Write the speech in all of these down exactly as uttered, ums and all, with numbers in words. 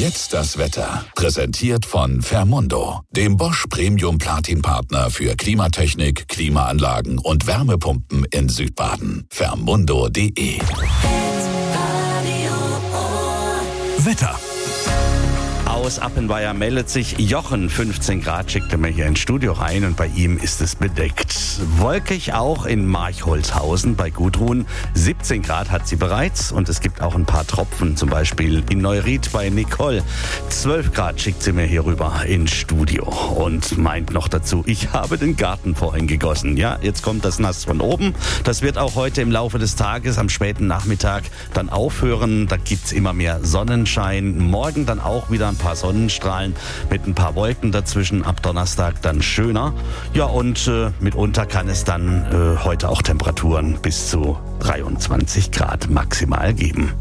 Jetzt das Wetter. Präsentiert von Fermundo, dem Bosch Premium Platin Partner für Klimatechnik, Klimaanlagen und Wärmepumpen in Südbaden. Fermundo punkt de. Wetter. Aus Appenweier meldet sich Jochen, fünfzehn Grad, schickt er mir hier ins Studio rein und bei ihm ist es bedeckt. Wolkig auch in Marchholzhausen bei Gudrun, siebzehn Grad hat sie bereits und es gibt auch ein paar Tropfen, zum Beispiel in Neuried bei Nicole. zwölf Grad schickt sie mir hier rüber ins Studio und meint noch dazu, ich habe den Garten vorhin gegossen. Ja, jetzt kommt das Nass von oben. Das wird auch heute im Laufe des Tages, am späten Nachmittag dann aufhören. Da gibt's immer mehr Sonnenschein. Morgen dann auch wieder ein paar Sonnenstrahlen mit ein paar Wolken dazwischen, ab Donnerstag dann schöner. Ja, und äh, mitunter kann es dann äh, heute auch Temperaturen bis zu dreiundzwanzig Grad maximal geben.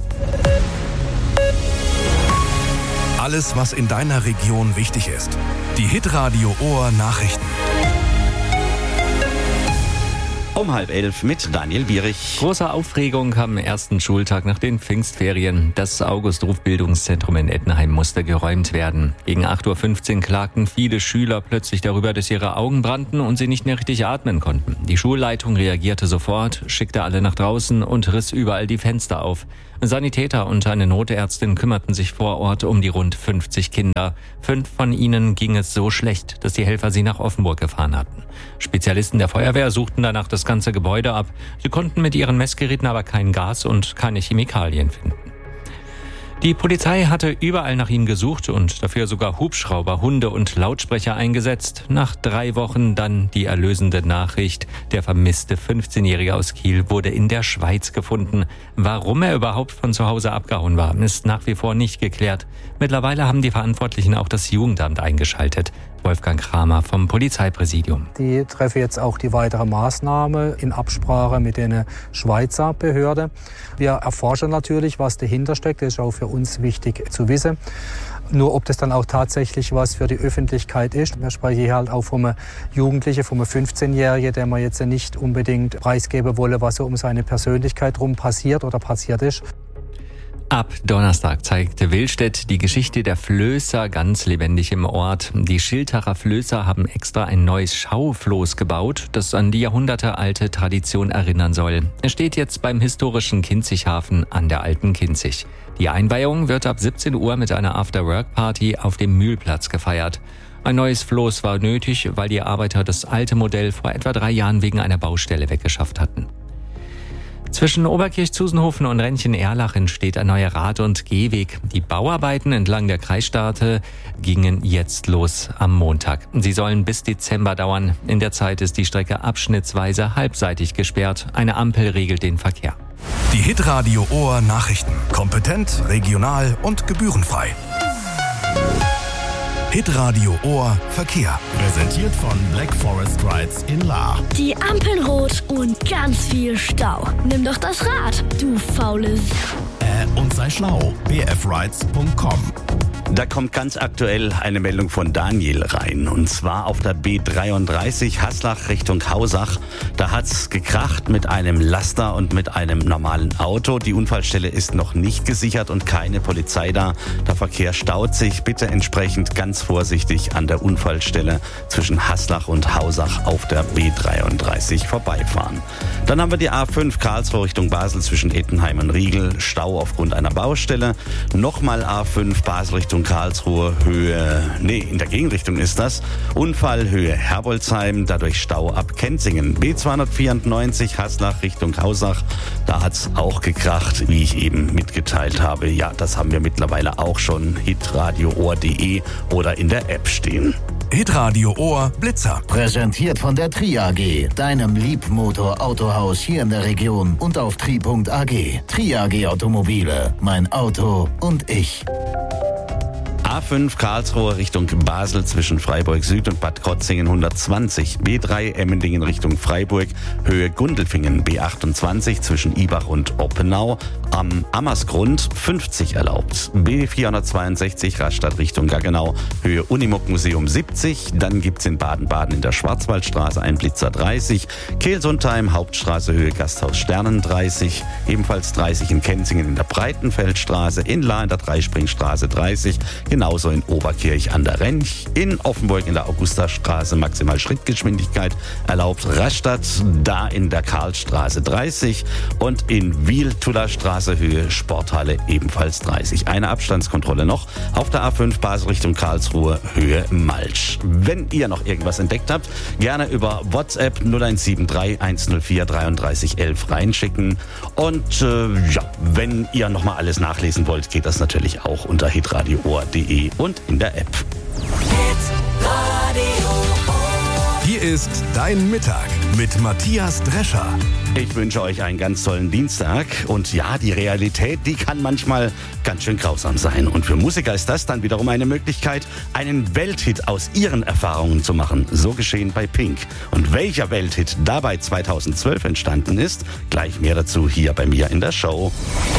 Alles, was in deiner Region wichtig ist. Die Hitradio Ohr Nachrichten. Um halb elf mit Daniel Bierich. Große Aufregung am ersten Schultag nach den Pfingstferien. Das August-Ruf-Bildungszentrum in Ettenheim musste geräumt werden. Gegen acht Uhr fünfzehn klagten viele Schüler plötzlich darüber, dass ihre Augen brannten und sie nicht mehr richtig atmen konnten. Die Schulleitung reagierte sofort, schickte alle nach draußen und riss überall die Fenster auf. Sanitäter und eine Notärztin kümmerten sich vor Ort um die rund fünfzig Kinder. Fünf von ihnen ging es so schlecht, dass die Helfer sie nach Offenburg gefahren hatten. Spezialisten der Feuerwehr suchten danach das ganze Gebäude ab. Sie konnten mit ihren Messgeräten aber kein Gas und keine Chemikalien finden. Die Polizei hatte überall nach ihnen gesucht und dafür sogar Hubschrauber, Hunde und Lautsprecher eingesetzt. Nach drei Wochen dann die erlösende Nachricht: Der vermisste fünfzehnjährige aus Kiel wurde in der Schweiz gefunden. Warum er überhaupt von zu Hause abgehauen war, ist nach wie vor nicht geklärt. Mittlerweile haben die Verantwortlichen auch das Jugendamt eingeschaltet. Wolfgang Kramer vom Polizeipräsidium. Die treffen jetzt auch die weitere Maßnahme in Absprache mit den Schweizer Behörden. Wir erforschen natürlich, was dahinter steckt. Das ist auch für uns wichtig zu wissen. Nur ob das dann auch tatsächlich was für die Öffentlichkeit ist. Wir sprechen hier halt auch vom Jugendlichen, vom fünfzehnjährigen, der man jetzt nicht unbedingt preisgeben wolle, was so um seine Persönlichkeit rum passiert oder passiert ist. Ab Donnerstag zeigte Willstedt die Geschichte der Flößer ganz lebendig im Ort. Die Schiltacher Flößer haben extra ein neues Schaufloß gebaut, das an die jahrhundertealte Tradition erinnern soll. Es steht jetzt beim historischen Kinzighafen an der Alten Kinzig. Die Einweihung wird ab siebzehn Uhr mit einer After-Work-Party auf dem Mühlplatz gefeiert. Ein neues Floß war nötig, weil die Arbeiter das alte Modell vor etwa drei Jahren wegen einer Baustelle weggeschafft hatten. Zwischen Oberkirch-Zusenhofen und Rennchen-Erlach entsteht ein neuer Rad- und Gehweg. Die Bauarbeiten entlang der Kreisstraße gingen jetzt los am Montag. Sie sollen bis Dezember dauern. In der Zeit ist die Strecke abschnittsweise halbseitig gesperrt. Eine Ampel regelt den Verkehr. Die Hitradio Ohr Nachrichten. Kompetent, regional und gebührenfrei. Hitradio Ohr Verkehr. Präsentiert von Black Forest Rides in Lahr. Die Ampeln rot und ganz viel Stau. Nimm doch das Rad, du faules. Äh, und sei schlau. b f rides punkt com. Da kommt ganz aktuell eine Meldung von Daniel rein. Und zwar auf der B dreiunddreißig Haslach Richtung Hausach. Da hat's gekracht mit einem Laster und mit einem normalen Auto. Die Unfallstelle ist noch nicht gesichert und keine Polizei da. Der Verkehr staut sich. Bitte entsprechend ganz vorsichtig an der Unfallstelle zwischen Haslach und Hausach auf der B dreiunddreißig vorbeifahren. Dann haben wir die A fünf Karlsruhe Richtung Basel zwischen Ettenheim und Riegel. Stau aufgrund einer Baustelle. Nochmal A fünf Basel Richtung Karlsruhe, Höhe, nee, in der Gegenrichtung ist das. Unfall, Höhe Herbolzheim, dadurch Stau ab Kenzingen. B zweihundertvierundneunzig Haslach Richtung Hausach, da hat's auch gekracht, wie ich eben mitgeteilt habe. Ja, das haben wir mittlerweile auch schon, hitradio ohr punkt de oder in der App stehen. Hitradio Ohr Blitzer. Präsentiert von der Tri A G, deinem Liebmotor-Autohaus hier in der Region und auf tri punkt a g. Tri A G Automobile, mein Auto und ich. A fünf Karlsruhe Richtung Basel zwischen Freiburg Süd und Bad Krotzingen hundertzwanzig. B drei Emmendingen Richtung Freiburg, Höhe Gundelfingen. B achtundzwanzig zwischen Ibach und Oppenau. Am Ammersgrund fünfzig erlaubt. B vierhundertzweiundsechzig Rastatt Richtung Gaggenau, Höhe Unimog Museum siebzig. Dann gibt's in Baden-Baden in der Schwarzwaldstraße einen Blitzer dreißig. Kehlsundheim Hauptstraße Höhe Gasthaus Sternen dreißig. Ebenfalls dreißig in Kenzingen in der Breitenfeldstraße. In Lahr in der Dreispringstraße dreißig. Genauso in Oberkirch an der Rench. In Offenburg in der Augustastraße maximal Schrittgeschwindigkeit erlaubt. Rastatt da in der Karlstraße dreißig. Und in Wiel-Tuller Straße Höhe Sporthalle ebenfalls dreißig. Eine Abstandskontrolle noch auf der A fünf Basel Richtung Karlsruhe Höhe Malsch. Wenn ihr noch irgendwas entdeckt habt, gerne über WhatsApp null eins sieben drei eins null vier dreiunddreißig elf reinschicken. Und äh, ja, wenn ihr nochmal alles nachlesen wollt, geht das natürlich auch unter hitradio ohr punkt de und in der App. Hier ist dein Mittag mit Matthias Drescher. Ich wünsche euch einen ganz tollen Dienstag. Und ja, die Realität, die kann manchmal ganz schön grausam sein. Und für Musiker ist das dann wiederum eine Möglichkeit, einen Welthit aus ihren Erfahrungen zu machen. So geschehen bei Pink. Und welcher Welthit dabei zweitausendzwölf entstanden ist, gleich mehr dazu hier bei mir in der Show.